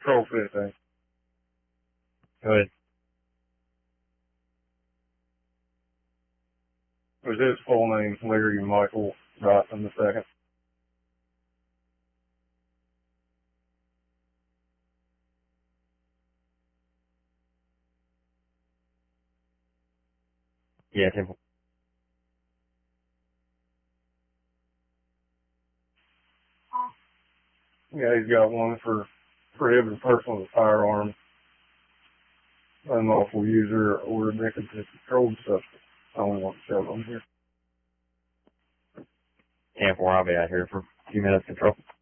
Control 15. Go ahead. Was his full name Larry Michael Dotson II? Yeah, Temple. Yeah, he's got one for prohibited person with a firearm, unlawful user, or addicted to controlled substance. I only want to show them here. Temple, I'll be out here for a few minutes. Control.